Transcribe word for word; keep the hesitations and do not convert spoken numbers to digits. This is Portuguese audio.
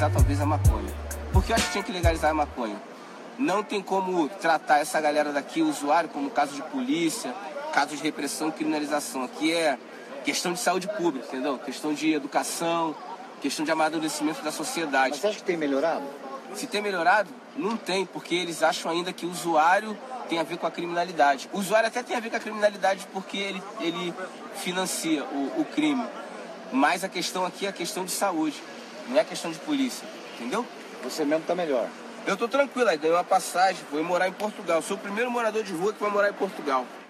legalizar talvez a maconha. Por que eu acho que tinha que legalizar a maconha? Não tem como tratar essa galera daqui, o usuário, como caso de polícia, caso de repressão e criminalização. Aqui é questão de saúde pública, entendeu? Questão de educação, questão de amadurecimento da sociedade. Mas você acha que tem melhorado? Se tem melhorado, não tem, porque eles acham ainda que o usuário tem a ver com a criminalidade. O usuário até tem a ver com a criminalidade porque ele, ele financia o, o crime. Mas a questão aqui é a questão de saúde, não é a questão de polícia, entendeu? Você mesmo tá melhor. Eu tô tranquilo, aí ganhei uma passagem, vou morar em Portugal. Sou o primeiro morador de rua que vai morar em Portugal.